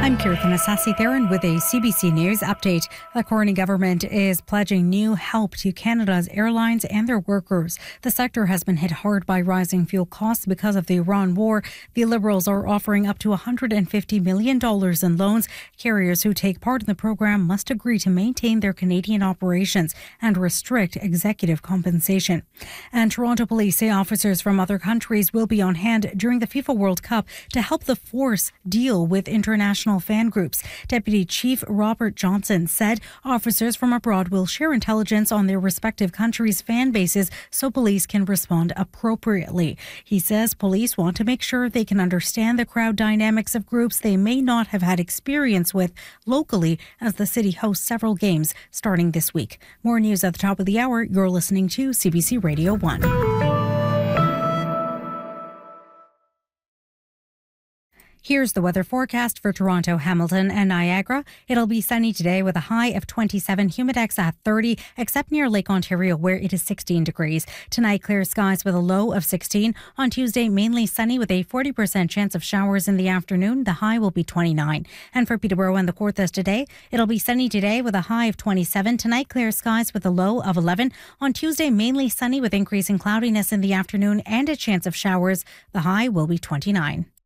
I'm Kirthan Asasi-Theron with a CBC News update. The Corning government is pledging new help to Canada's airlines and their workers. The sector has been hit hard by rising fuel costs because of the Iran war. The Liberals are offering up to $150 million in loans. Carriers who take part in the program must agree to maintain their Canadian operations and restrict executive compensation. And Toronto police say officers from other countries will be on hand during the FIFA World Cup to help the force deal with international fan groups. Deputy Chief Robert Johnson said officers from abroad will share intelligence on their respective countries' fan bases so police can respond appropriately. He says police want to make sure they can understand the crowd dynamics of groups they may not have had experience with locally, as the city hosts several games starting this week. More news at the top of the hour. You're listening to CBC Radio 1. Here's the weather forecast for Toronto, Hamilton and Niagara. It'll be sunny today with a high of 27, humidex at 30, except near Lake Ontario where it is 16 degrees. Tonight, clear skies with a low of 16. On Tuesday, mainly sunny with a 40% chance of showers in the afternoon. The high will be 29. And for Peterborough and the Kawarthas today, it'll be sunny today with a high of 27. Tonight, clear skies with a low of 11. On Tuesday, mainly sunny with increasing cloudiness in the afternoon and a chance of showers. The high will be 29.